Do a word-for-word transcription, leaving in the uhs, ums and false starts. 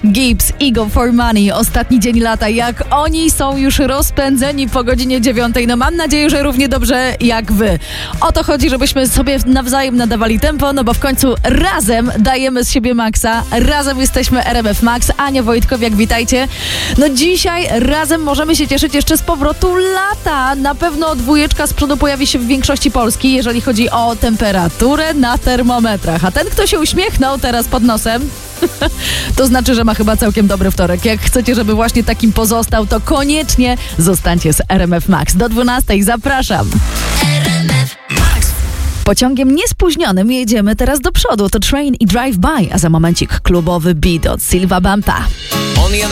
Gibbs, Ego for Money, ostatni dzień lata. Jak oni są już rozpędzeni po godzinie dziewiątej. No mam nadzieję, że równie dobrze jak wy. O to chodzi, żebyśmy sobie nawzajem nadawali tempo, no bo w końcu razem dajemy z siebie maksa. Razem jesteśmy R M F Max. Ania Wojtkowiak, witajcie. No dzisiaj razem możemy się cieszyć jeszcze z powrotu lata. Na pewno dwójeczka z przodu pojawi się w większości Polski, jeżeli chodzi o temperaturę na termometrach. A ten, kto się uśmiechnął teraz pod nosem, to znaczy, że ma chyba całkiem dobry wtorek. Jak chcecie, żeby właśnie takim pozostał, to koniecznie zostańcie z R M F Max. Do dwunastej zapraszam. R M F Max. Pociągiem niespóźnionym jedziemy teraz do przodu. To Train i Drive By, a za momencik klubowy beat od Silva Bampa.